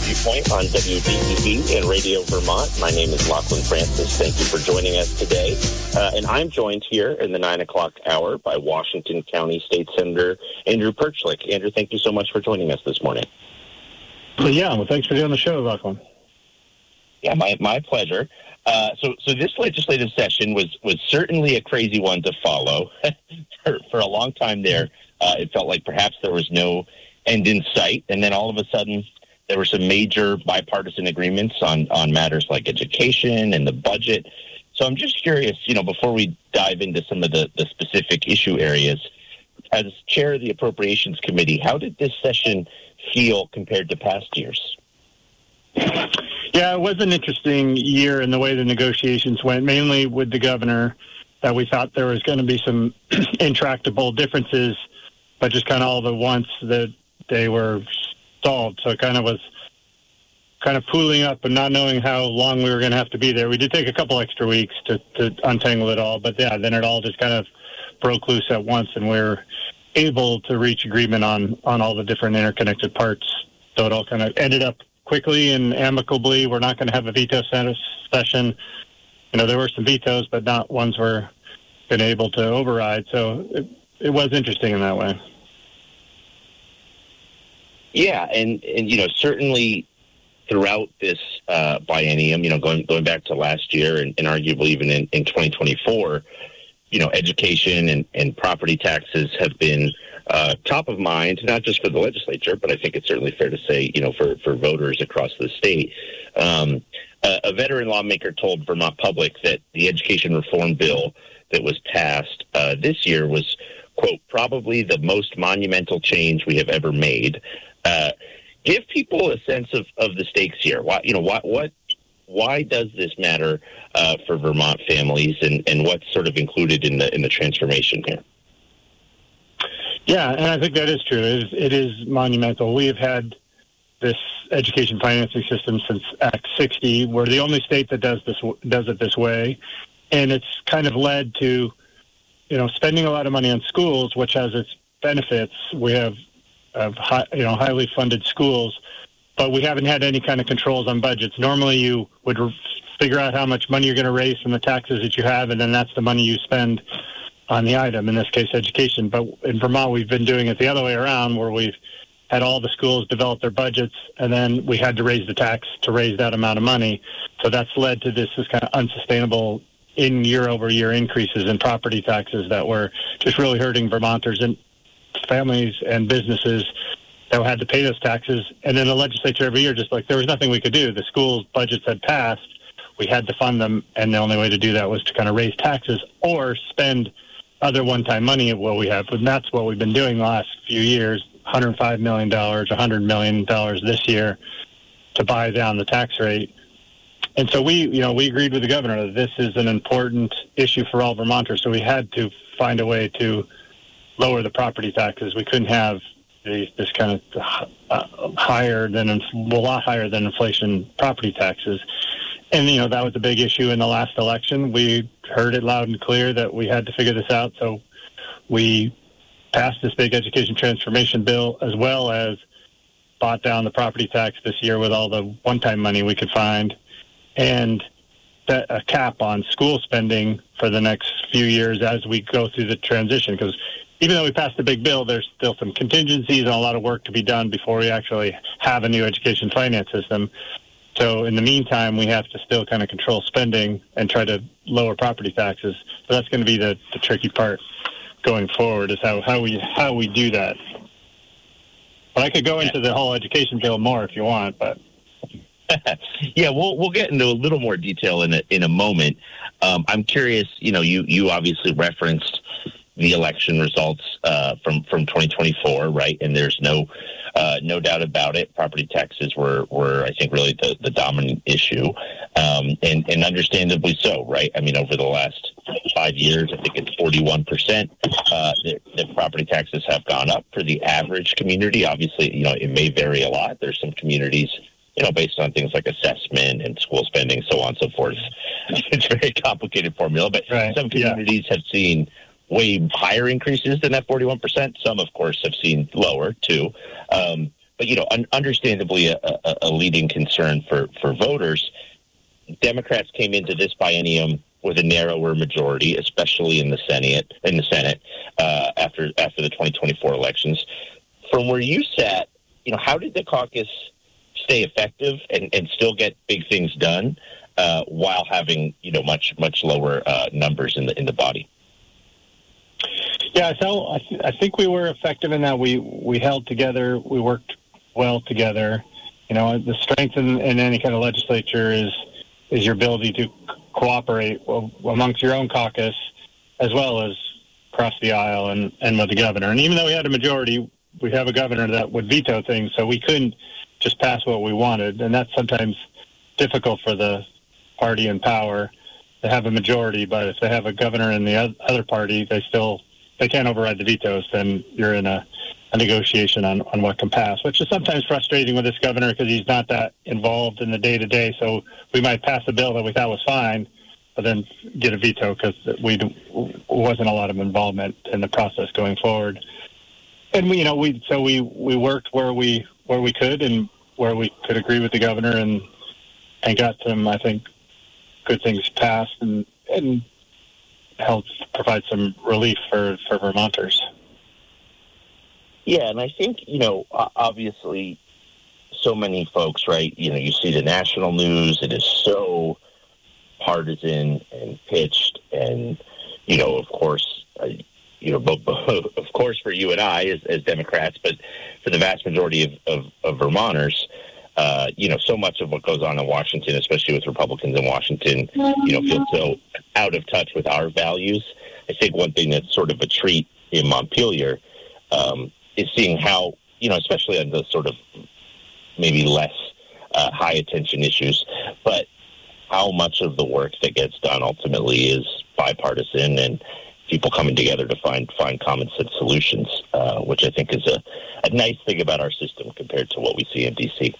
Viewpoint on WDEV and Radio Vermont. My name is Lachlan Francis. Thank you for joining us today. And I'm joined here in the 9 o'clock hour by Washington County State Senator Andrew Perchlik. Andrew, thank you so much for joining us this morning. Well, thanks for doing the show, Lachlan. Yeah, my pleasure. So this legislative session was certainly a crazy one to follow. For a long time there, it felt like perhaps there was no end in sight, and then all of a sudden there were some major bipartisan agreements on matters like education and the budget. So I'm just curious, before we dive into some of the specific issue areas, as chair of the Appropriations Committee, how did this session feel compared to past years? Yeah, it was an interesting year in the way the negotiations went, mainly with the governor, that we thought there was going to be some intractable differences, but just kind of all at once that they were solved. So it was pooling up and not knowing how long we were going to have to be there. We did take a couple extra weeks to untangle it all, but yeah, then it all just kind of broke loose at once, and we were able to reach agreement on all the different interconnected parts. So it all kind of ended up quickly and amicably. We're not going to have a veto session. There were some vetoes, but not ones we're been able to override. So it was interesting in that way. Yeah, and certainly throughout this biennium, going back to last year and arguably even in 2024, education and property taxes have been top of mind, not just for the legislature, but I think it's certainly fair to say, for voters across the state. A veteran lawmaker told Vermont Public that the education reform bill that was passed this year was, quote, probably the most monumental change we have ever made. Give people a sense of the stakes here. Why does this matter for Vermont families, and what's sort of included in the transformation here? Yeah, and I think that is true. It is monumental. We have had this education financing system since Act 60. We're the only state that does it this way, and it's kind of led to, spending a lot of money on schools, which has its benefits. We have highly funded schools, but we haven't had any kind of controls on budgets. Normally, you would figure out how much money you're going to raise from the taxes that you have, and then that's the money you spend on the item, in this case, education. But in Vermont, we've been doing it the other way around, where we've had all the schools develop their budgets, and then we had to raise the tax to raise that amount of money. So that's led to this kind of unsustainable year-over-year increases in property taxes that were just really hurting Vermonters and families and businesses that had to pay those taxes. And then the legislature every year, just like there was nothing we could do. The schools' budgets had passed. We had to fund them, and the only way to do that was to kind of raise taxes or spend other one-time money of what we have. And that's what we've been doing the last few years, $105 million, $100 million this year to buy down the tax rate. And so we agreed with the governor that this is an important issue for all Vermonters, so we had to find a way to lower the property taxes. We couldn't have this kind of a lot higher than inflation property taxes. And, that was a big issue in the last election. We heard it loud and clear that we had to figure this out. So we passed this big education transformation bill, as well as bought down the property tax this year with all the one-time money we could find, and set a cap on school spending for the next few years as we go through the transition. Because even though we passed the big bill, there's still some contingencies and a lot of work to be done before we actually have a new education finance system. So in the meantime, we have to still kind of control spending and try to lower property taxes. So that's going to be the tricky part going forward, is how we do that. But I could go into the whole education bill more if you want, but yeah, we'll get into a little more detail in a moment. I'm curious. You obviously referenced the election results from 2024, right? And there's no doubt about it. Property taxes were I think, really the dominant issue, and understandably so, right? I mean, over the last 5 years, I think it's 41%. The property taxes have gone up for the average community. Obviously, it may vary a lot. There's some communities, based on things like assessment and school spending, so on and so forth. It's a very complicated formula, but some communities have seen way higher increases than that 41%. Some, of course, have seen lower, too. but understandably a leading concern for voters. Democrats came into this biennium with a narrower majority, especially in the Senate after the 2024 elections. From where you sat, how did the caucus stay effective and still get big things done while having much lower numbers in the body? Yeah, so I think we were effective in that we held together, we worked well together. The strength in any kind of legislature is your ability to cooperate amongst your own caucus as well as across the aisle and with the governor. And even though we had a majority, we have a governor that would veto things, so we couldn't just pass what we wanted. And that's sometimes difficult for the party in power to have a majority, but if they have a governor in the other party, they can't override the vetoes, then you're in a negotiation on what can pass, which is sometimes frustrating with this governor because he's not that involved in the day-to-day. So we might pass a bill that we thought was fine, but then get a veto because wasn't a lot of involvement in the process going forward. And we worked where we could and where we could agree with the governor and got some, I think, good things passed and helped provide some relief for Vermonters. Yeah, and I think, obviously so many folks, right, you see the national news, it is so partisan and pitched and, of course, of course for you and I as Democrats, but for the vast majority of Vermonters, so much of what goes on in Washington, especially with Republicans in Washington, feel so out of touch with our values. I think one thing that's sort of a treat in Montpelier is seeing how, especially on the sort of maybe less high attention issues, but how much of the work that gets done ultimately is bipartisan and people coming together to find common sense solutions, which I think is a nice thing about our system compared to what we see in D.C.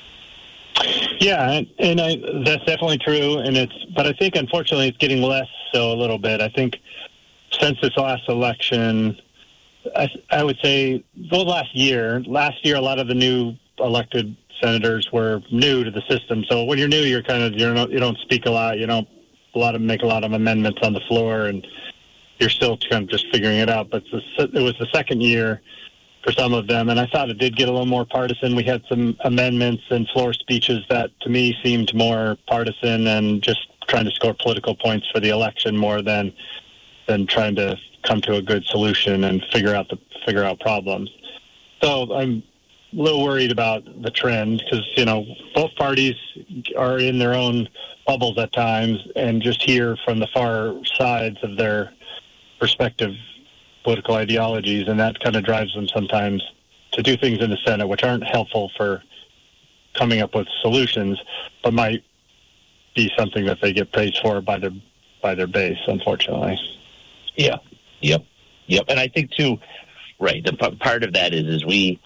Yeah, and that's definitely true, but I think unfortunately it's getting less so a little bit. I think since this last election, I would say last year a lot of the new elected senators were new to the system. So when you're new, you don't speak a lot, make a lot of amendments on the floor, and you're still kind of just figuring it out. But it was the second year for some of them, and I thought it did get a little more partisan. We had some amendments and floor speeches that to me seemed more partisan and just trying to score political points for the election more than trying to come to a good solution and figure out problems. So I'm a little worried about the trend because, both parties are in their own bubbles at times and just hear from the far sides of their respective political ideologies, and that kind of drives them sometimes to do things in the Senate which aren't helpful for coming up with solutions, but might be something that they get praised for by their base, unfortunately. Yeah. Yep. And I think too, right. The part of that is we,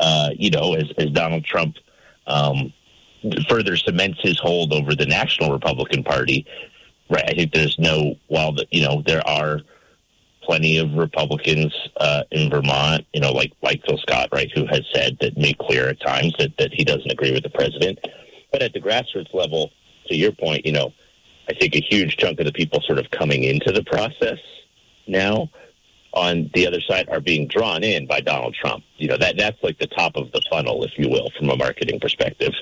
as Donald Trump further cements his hold over the National Republican Party, right. I think there are plenty of Republicans in Vermont, like Phil Scott, right, who has said that, made clear at times that he doesn't agree with the president. But at the grassroots level, to your point, I think a huge chunk of the people sort of coming into the process now on the other side are being drawn in by Donald Trump. That's like the top of the funnel, if you will, from a marketing perspective,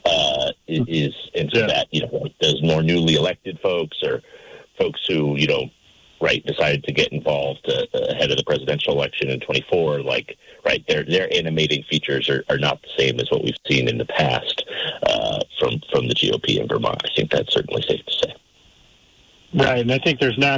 that, those more newly elected folks or folks who, decided to get involved ahead of the presidential election in 24, their animating features are not the same as what we've seen in the past from the GOP in Vermont. I think that's certainly safe to say. Right, and I think there's